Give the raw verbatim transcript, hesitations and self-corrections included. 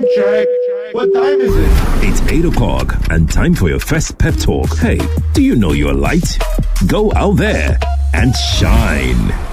Time check. What time is it? It's eight o'clock and time for your first pep talk. Hey, do you know you're light? Go out there and shine.